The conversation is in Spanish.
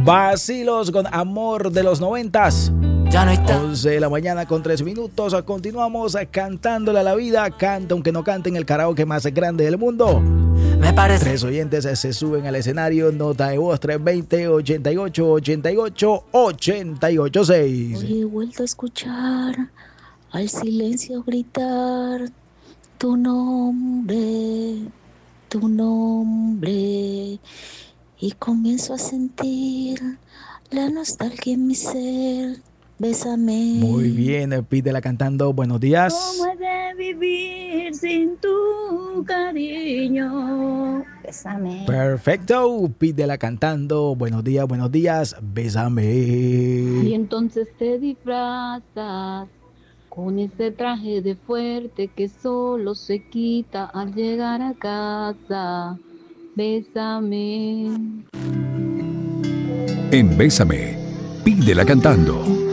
Vacilos con Amor de los 90s. Ya no está. 11 de la mañana con 3 minutos. Continuamos cantándole a la vida. Canta aunque no cante en el karaoke más grande del mundo. Me parece. 3 oyentes se suben al escenario. Nota de voz 320 88 88 88 6. Hoy he vuelto a escuchar al silencio gritar tu nombre, y comienzo a sentir la nostalgia en mi ser. Bésame. Muy bien, pídela cantando. Buenos días. ¿Cómo he de vivir sin tu cariño? Bésame. Perfecto, pídela cantando. Buenos días, bésame. Y entonces te disfrazas con ese traje de fuerte que solo se quita al llegar a casa. Bésame. En Bésame, pídela cantando.